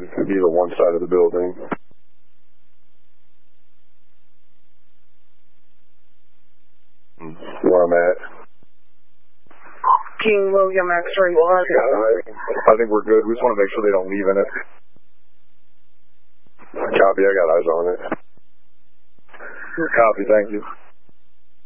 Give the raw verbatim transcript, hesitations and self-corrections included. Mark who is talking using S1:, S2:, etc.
S1: side, either one side of the building. Where I'm at.
S2: King William X-ray one.
S1: Yeah, I, I think we're good. We just want to make sure they don't leave in it. Copy, I got eyes on it. Copy, thank you.